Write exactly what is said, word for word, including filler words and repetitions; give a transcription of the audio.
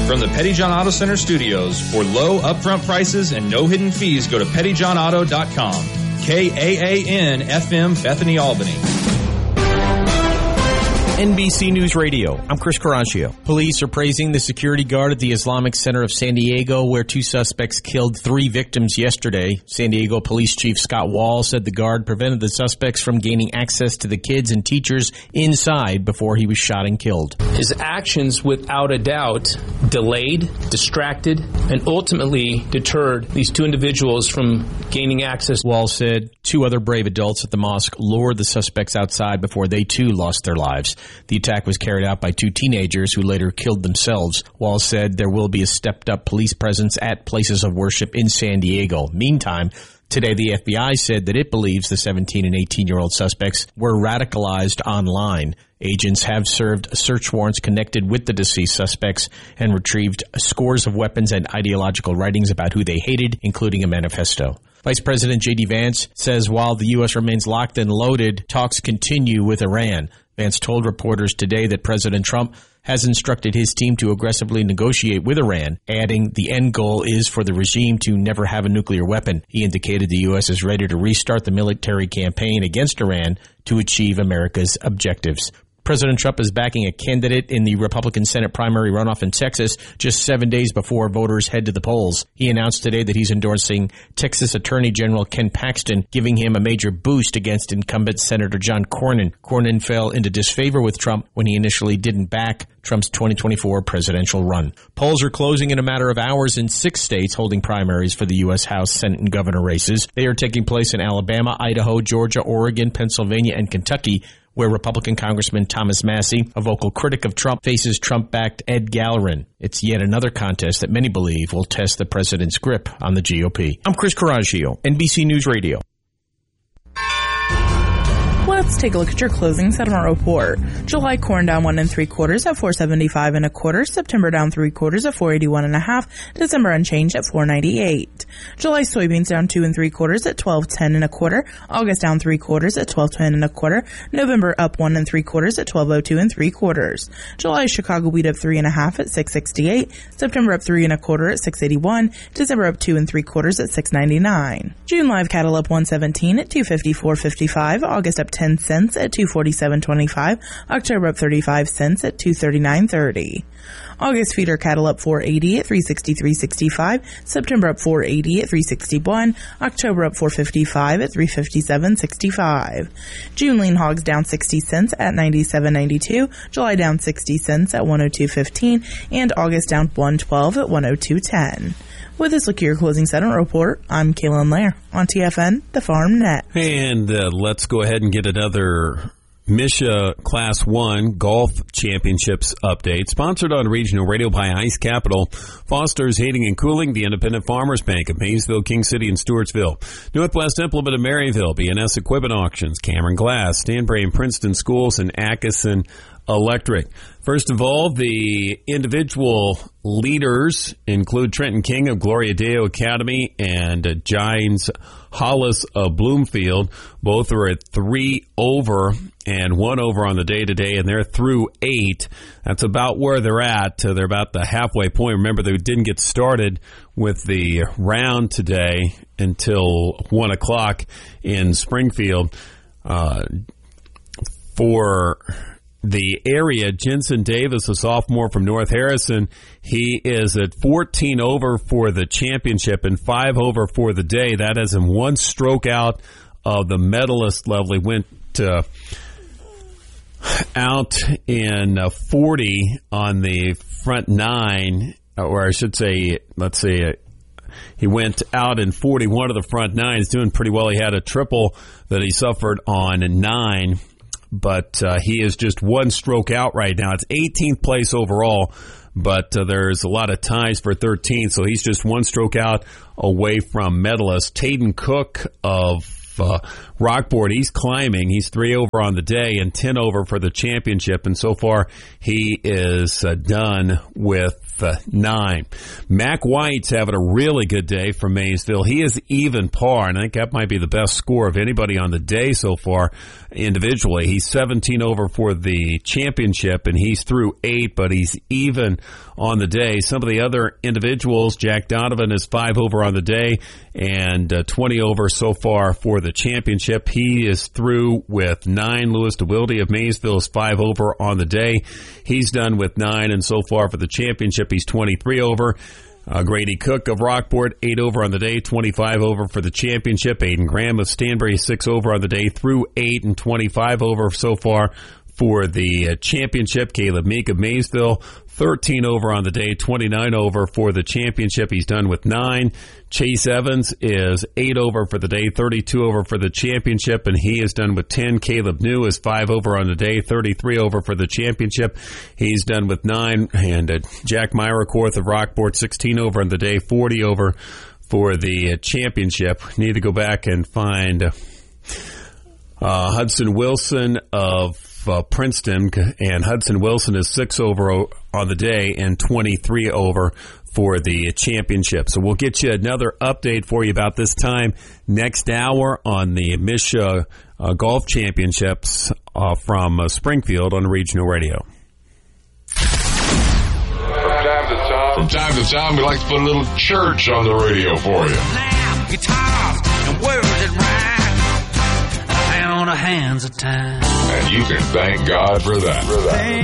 From the Pettyjohn Auto Center studios, for low upfront prices and no hidden fees, go to petty john auto dot com. K A A N F M, Bethany, Albany. N B C News Radio. I'm Chris Caraccio. Police are praising the security guard at the Islamic Center of San Diego, where two suspects killed three victims yesterday. San Diego Police Chief Scott Wall said the guard prevented the suspects from gaining access to the kids and teachers inside before he was shot and killed. His actions, without a doubt, delayed, distracted, and ultimately deterred these two individuals from gaining access. Wall said two other brave adults at the mosque lured the suspects outside before they too lost their lives. The attack was carried out by two teenagers who later killed themselves. Wall said there will be a stepped-up police presence at places of worship in San Diego. Meantime, today the F B I said that it believes the seventeen and eighteen-year-old suspects were radicalized online. Agents have served search warrants connected with the deceased suspects and retrieved scores of weapons and ideological writings about who they hated, including a manifesto. Vice President J D Vance says while the U S remains locked and loaded, talks continue with Iran. Vance told reporters today that President Trump has instructed his team to aggressively negotiate with Iran, adding the end goal is for the regime to never have a nuclear weapon. He indicated the U S is ready to restart the military campaign against Iran to achieve America's objectives. President Trump is backing a candidate in the Republican Senate primary runoff in Texas just seven days before voters head to the polls. He announced today that he's endorsing Texas Attorney General Ken Paxton, giving him a major boost against incumbent Senator John Cornyn. Cornyn fell into disfavor with Trump when he initially didn't back Trump's twenty twenty-four presidential run. Polls are closing in a matter of hours in six states holding primaries for the U S House, Senate, and governor races. They are taking place in Alabama, Idaho, Georgia, Oregon, Pennsylvania, and Kentucky, where Republican Congressman Thomas Massie, a vocal critic of Trump, faces Trump-backed Ed Gallerin. It's yet another contest that many believe will test the president's grip on the G O P. I'm Chris Caraccio, N B C News Radio. Let's take a look at your closing settlement report. July corn down one and three quarters at four seventy-five and a quarter. September down three quarters at four eighty-one and a half. December unchanged at four ninety-eight. July soybeans down two and three quarters at twelve ten and a quarter. August down three quarters at twelve ten and a quarter. November up one and three quarters at twelve oh two and three quarters. July Chicago wheat up three and a half at six sixty-eight. September up three and a quarter at six eighty-one. December up two and three quarters at six ninety-nine. June live cattle up one seventeen at two fifty-four fifty-five. August up ten cents at two forty-seven twenty-five. October up thirty-five cents at two thirty-nine thirty. August feeder cattle up four eighty at three sixty-three sixty-five. September up four eighty at three sixty-one. October up four fifty-five at three fifty-seven sixty-five. June lean hogs down sixty cents at ninety-seven ninety-two. July down sixty cents at one oh two fifteen. And August down one twelve at one oh two ten. With this look at your closing settlement report, I'm Kaylin Lair on T F N, the Farm Net. And uh, let's go ahead and get another Misha Class one Golf Championships update. Sponsored on regional radio by Ice Capital, Foster's Heating and Cooling, the Independent Farmers Bank of Maysville, King City, and Stewartsville, Northwest Implement of Maryville, B N S Equipment Auctions, Cameron Glass, Stanbury and Princeton Schools, and Atkinson Electric. First of all, the individual leaders include Trenton King of Gloria Deo Academy and uh, Gines Hollis of Bloomfield. Both are at three over and one over on the day today, and they're through eight. That's about where they're at. Uh, they're about the halfway point. Remember, they didn't get started with the round today until one o'clock in Springfield. Uh, for the area, Jensen Davis, a sophomore from North Harrison, he is at fourteen over for the championship and five over for the day. That is in one stroke out of the medalist level. He went uh, out in uh, forty on the front nine, or I should say, let's see, uh, he went out in forty-one of the front nine. He's doing pretty well. He had a triple that he suffered on nine. But uh, he is just one stroke out right now. It's eighteenth place overall, but uh, there's a lot of ties for thirteenth, so he's just one stroke out away from medalist. Tayden Cook of uh, Rockport. He's climbing. He's three over on the day and ten over for the championship. And so far, he is uh, done with uh, nine. Mac White's having a really good day from Maysville. He is even par, and I think that might be the best score of anybody on the day so far individually. He's seventeen over for the championship, and he's through eight, but he's even on the day. Some of the other individuals, Jack Donovan is five over on the day and uh, twenty over so far for the championship. He is through with nine. Louis DeWilde of Maysville is five over on the day. He's done with nine, and so far for the championship, he's twenty-three over. Uh, Grady Cook of Rockport, eight over on the day, twenty-five over for the championship. Aiden Graham of Stanbury, six over on the day, through eight and twenty-five over so far for the uh, championship. Caleb Meek of Maysville, thirteen over on the day, twenty-nine over for the championship. He's done with nine. Chase Evans is eight over for the day, thirty-two over for the championship, and he is done with ten. Caleb New is five over on the day, thirty-three over for the championship. He's done with nine. And uh, Jack Myrakorth of Rockport, sixteen over on the day, forty over for the uh, championship. Need to go back and find uh, Hudson Wilson of Uh, Princeton, and Hudson Wilson is six over on the day and twenty-three over for the championship. So we'll get you another update for you about this time next hour on the Misha uh, Golf Championships uh, from uh, Springfield on Regional Radio. From time to time, from time to time, we like to put a little church on the radio for you. Now, guitars and words that rhyme, on the hands of time. And you can thank God for that. For that.